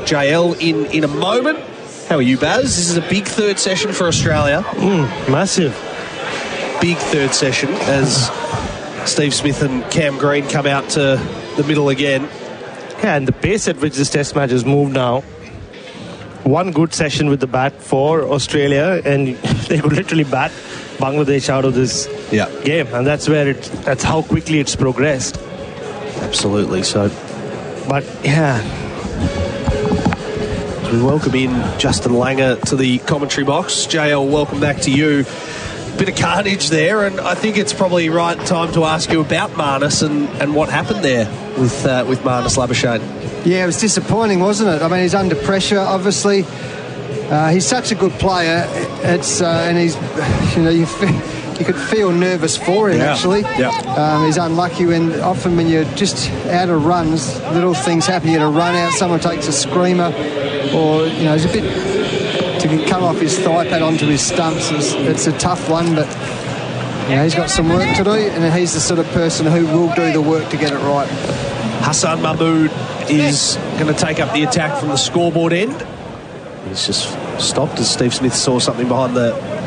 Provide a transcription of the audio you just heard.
JL in a moment. How are you, Baz? This is a big third session for Australia. Massive. Big third session as Steve Smith and Cam Green come out to the middle again. Yeah, and the pace at which this test match has moved now. One good session with the bat for Australia, and they could literally bat Bangladesh out of this game, and that's how quickly it's progressed. Absolutely. So, but yeah, we welcome in Justin Langer to the commentary box. JL, welcome back to you. Bit of carnage there, and I think it's probably right time to ask you about Marnus and what happened there with Marnus Labuschagne. Yeah, it was disappointing, wasn't it? I mean, he's under pressure, obviously. He's such a good player. And he's, you could feel nervous for him, actually. Yeah. He's unlucky often when you're just out of runs, little things happen. You get a run out, someone takes a screamer, or, he's a bit to come off his thigh pad onto his stumps. It's a tough one, but he's got some work to do, and he's the sort of person who will do the work to get it right. Hassan Mahmood is going to take up the attack from the scoreboard end. He's just stopped as Steve Smith saw something behind the